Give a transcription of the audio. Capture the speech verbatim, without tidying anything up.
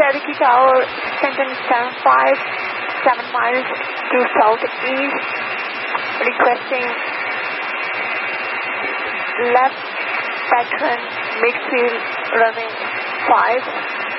Cherokee Tower, Stanton seven five, seven miles to southeast, requesting left pattern midfield running five.